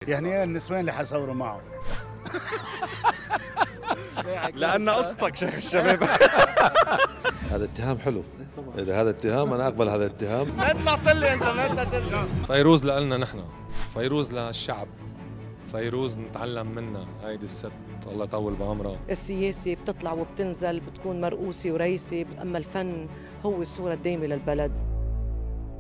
يعني ايه النسوان اللي حصوروا معه؟ لأن قصتك شيخ الشباب. هذا اتهام حلو. إذا هذا اتهام أنا أقبل هذا الاتهام. ما طلعت لي أنت، ما طلعت. فيروز لنا نحن، فيروز للشعب، فيروز نتعلم منها. هيدي الست الله يطول بعمرها. السياسة بتطلع وبتنزل، بتكون مرؤوسة ورئيسة، أما الفن هو الصورة الدايمة للبلد.